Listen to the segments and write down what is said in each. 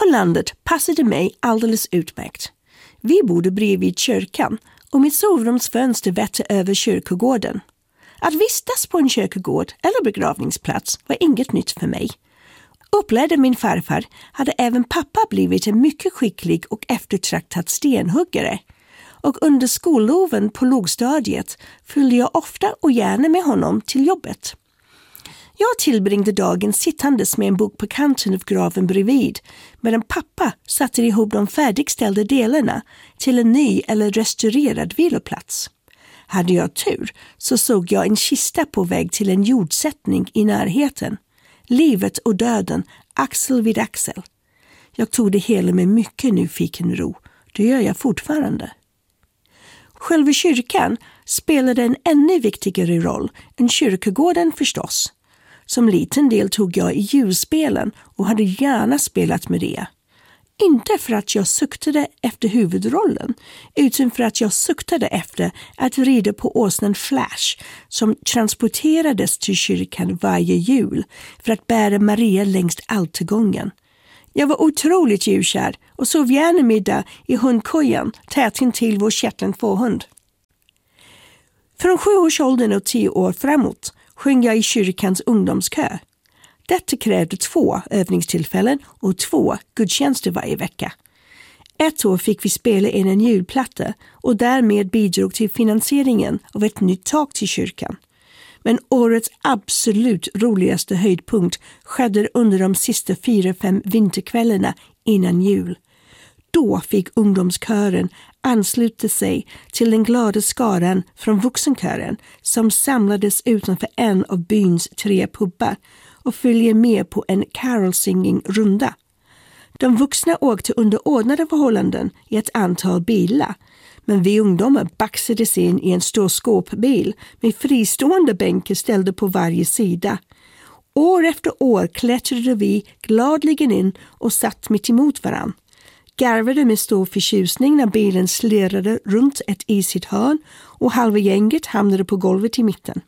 landet passade mig alldeles utmärkt. Vi bodde bredvid kyrkan och mitt sovrumsfönster vettade över kyrkogården. Att vistas på en kyrkogård eller begravningsplats var inget nytt för mig. Upplärde min farfar hade även pappa blivit en mycket skicklig och eftertraktad stenhuggare. Och under skolloven på lågstadiet följde jag ofta och gärna med honom till jobbet. Jag tillbringade dagen sittandes med en bok på kanten av graven bredvid, medan pappa satte ihop de färdigställda delarna till en ny eller restaurerad viloplats. Hade jag tur så såg jag en kista på väg till en jordsättning i närheten. Livet och döden, axel vid axel. Jag tog det hela med mycket nyfiken ro. Det gör jag fortfarande. Själva kyrkan spelade en ännu viktigare roll än kyrkogården förstås. Som liten deltog jag i julspelen och hade gärna spelat med det. Inte för att jag suktade efter huvudrollen, utan för att jag suktade efter att rida på åsnan Flash som transporterades till kyrkan varje jul för att bära Maria längst altergången. Jag var otroligt djurkär och sov gärna middag i hundkojan tätt intill vår Shetland-fårhund. Från 7-årsåldern och 10 år framåt sjöng jag i kyrkans ungdomskö. Detta krävde 2 övningstillfällen och 2 gudstjänster varje vecka. Ett år fick vi spela in en julplatta och därmed bidrog till finansieringen av ett nytt tak till kyrkan. Men årets absolut roligaste höjdpunkt skedde under de sista 4-5 vinterkvällarna innan jul. Då fick ungdomskören ansluta sig till den glada skaran från vuxenkören som samlades utanför en av byns 3 pubbar och följer med på en carol-singing-runda. De vuxna åkte under ordnade förhållanden i ett antal bilar, men vi ungdomar baxades in i en stor skåpbil med fristående bänkar ställda på varje sida. År efter år klättrade vi gladligen in och satt mitt emot varann. Garvade med stor förtjusning när bilen slirrade runt ett isigt hörn och halva gänget hamnade på golvet i mitten.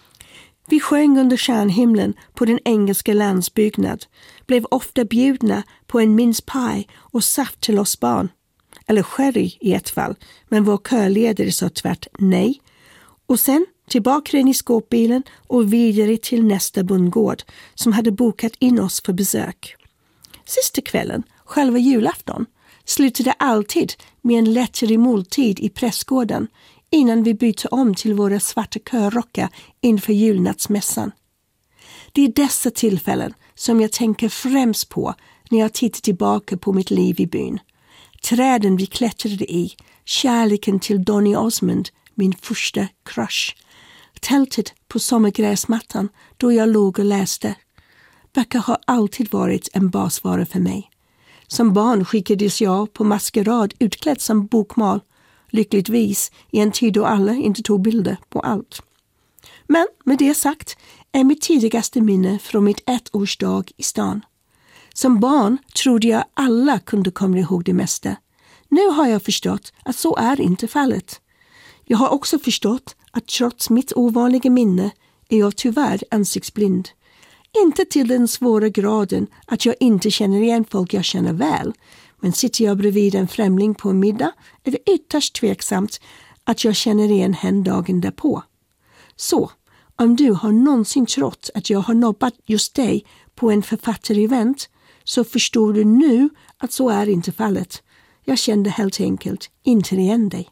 Vi sjöng under stjärnhimlen på den engelska landsbyggnad, blev ofta bjudna på en mince pie och saft till oss barn. Eller sherry i ett fall, men vår körledare sa tvärt nej. Och sen tillbaka in i skåpbilen och vidare till nästa bondgård som hade bokat in oss för besök. Sista kvällen, själva julafton, slutade alltid med en lättare måltid i prästgården innan vi bytte om till våra svarta körrockar inför julnattsmässan. Det är dessa tillfällen som jag tänker främst på när jag tittar tillbaka på mitt liv i byn. Träden vi klättrade i, kärleken till Donny Osmond, min första crush. Tältet på sommargräsmattan då jag låg och läste. Böcker har alltid varit en basvara för mig. Som barn skickades jag på maskerad utklädd som bokmal, lyckligtvis i en tid då alla inte tog bilder på allt. Men med det sagt är mitt tidigaste minne från mitt 1-årsdag i stan. Som barn trodde jag alla kunde komma ihåg det mesta. Nu har jag förstått att så är inte fallet. Jag har också förstått att trots mitt ovanliga minne är jag tyvärr ansiktsblind. Inte till den svåra graden att jag inte känner igen folk jag känner väl, men sitter jag bredvid en främling på en middag är det ytterst tveksamt att jag känner igen hen dagen därpå. Så, om du har någonsin trott att jag har nobbat just dig på en författarevent så förstår du nu att så är inte fallet. Jag kände helt enkelt inte igen dig.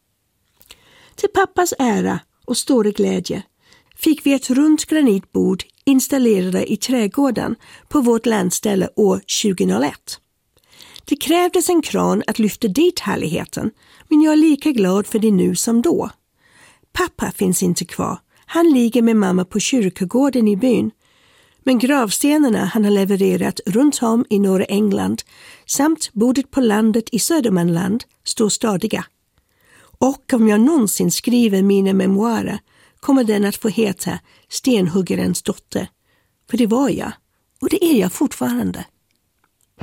Till pappas ära och stora glädje fick vi ett runt granitbord installerade i trädgården på vårt landställe år 2001. Det krävdes en kran att lyfta dit härligheten, men jag är lika glad för det nu som då. Pappa finns inte kvar. Han ligger med mamma på kyrkogården i byn. Men gravstenarna han har levererat runt om i norra England samt bordet på landet i Södermanland står stadiga. Och om jag någonsin skriver mina memoarer kommer den att få heta Stenhuggarens dotter. För det var jag, och det är jag fortfarande.